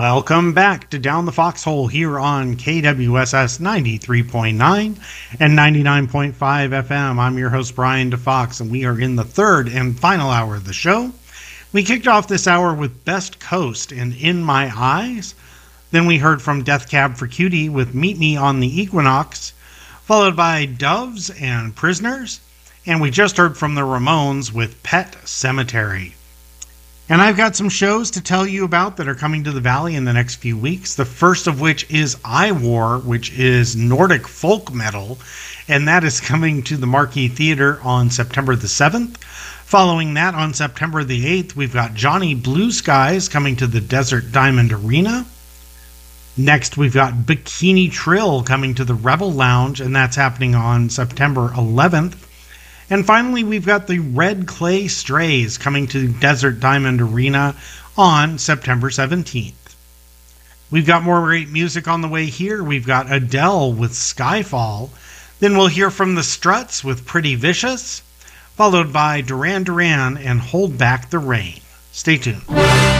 Welcome back to Down the Foxhole here on KWSS 93.9 and 99.5 FM. I'm your host, Brian DeFox, and we are in the third and final hour of the show. We kicked off this hour with Best Coast and In My Eyes. Then we heard from Death Cab for Cutie with Meet Me on the Equinox, followed by Doves and Prisoners. And we just heard from the Ramones with Pet Cemetery. And I've got some shows to tell you about that are coming to the Valley in the next few weeks. The first of which is iWar, which is Nordic folk metal, and that is coming to the Marquee Theater on September the 7th. Following that, on September the 8th, we've got Johnny Blue Skies coming to the Desert Diamond Arena. Next, we've got Bikini Trill coming to the Rebel Lounge, and that's happening on September 11th. And finally, we've got the Red Clay Strays coming to Desert Diamond Arena on September 17th. We've got more great music on the way here. We've got Adele with Skyfall. Then we'll hear from the Struts with Pretty Vicious, followed by Duran Duran and Hold Back the Rain. Stay tuned.